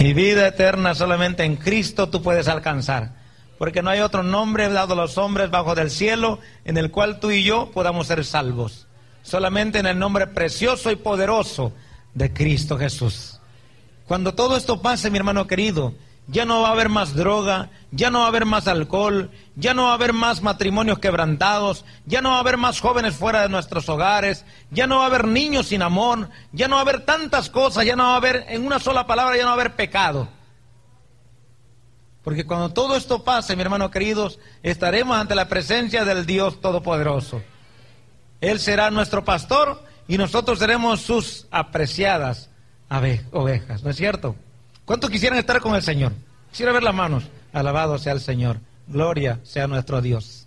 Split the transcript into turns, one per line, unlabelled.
Y vida eterna solamente en Cristo tú puedes alcanzar. Porque no hay otro nombre dado a los hombres bajo del cielo en el cual tú y yo podamos ser salvos. Solamente en el nombre precioso y poderoso de Cristo Jesús. Cuando todo esto pase, mi hermano querido, ya no va a haber más droga, ya no va a haber más alcohol, ya no va a haber más matrimonios quebrantados, ya no va a haber más jóvenes fuera de nuestros hogares, ya no va a haber niños sin amor, ya no va a haber tantas cosas, ya no va a haber, en una sola palabra, ya no va a haber pecado. Porque cuando todo esto pase, mi hermano queridos, estaremos ante la presencia del Dios Todopoderoso. Él será nuestro pastor y nosotros seremos sus apreciadas ovejas, ¿no es cierto? ¿Cuántos quisieran estar con el Señor? Quisiera ver las manos. Alabado sea el Señor. Gloria sea nuestro Dios.